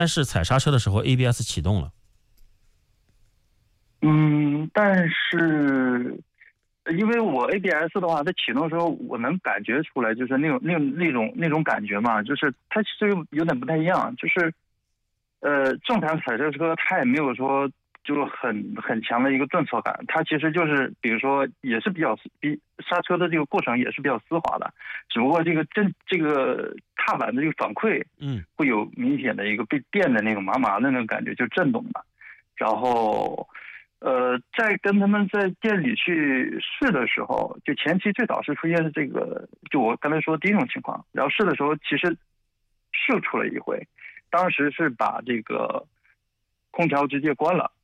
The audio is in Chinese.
但是踩刹车的时候 ABS 启动了。 但是因为我 ABS 的话，它启动的时候我能感觉出来，就是那种感觉嘛，就是它其实有点不太一样，就是正常踩车车它也没有说就很强的一个顿挫感，它其实就是比如说也是比刹车的这个过程也是比较丝滑的，只不过这个踏板的这个反馈会有明显的一个被电的那种麻麻的那种感觉，就震动的。然后在跟他们在店里去试的时候，就前期最早是出现这个，就我刚才说第一种情况，然后试的时候其实试出了一回，当时是把这个空调直接关了，